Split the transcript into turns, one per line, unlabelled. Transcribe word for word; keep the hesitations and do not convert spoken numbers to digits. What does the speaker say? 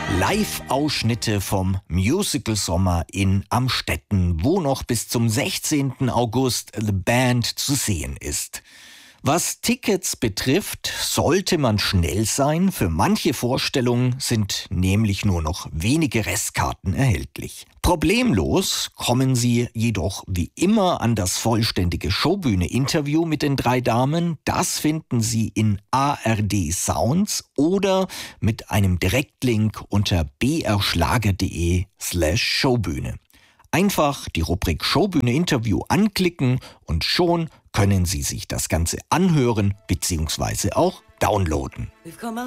Live-Ausschnitte vom Musical-Sommer in Amstetten, wo noch bis zum sechzehnten August The Band zu sehen ist. Was Tickets betrifft, sollte man schnell sein. Für manche Vorstellungen sind nämlich nur noch wenige Restkarten erhältlich. Problemlos kommen Sie jedoch wie immer an das vollständige Showbühne-Interview mit den drei Damen. Das finden Sie in A R D Sounds oder mit einem Direktlink unter brschlager.de slash Showbühne. Einfach die Rubrik Showbühne Interview anklicken und schon können Sie sich das Ganze anhören bzw. auch downloaden.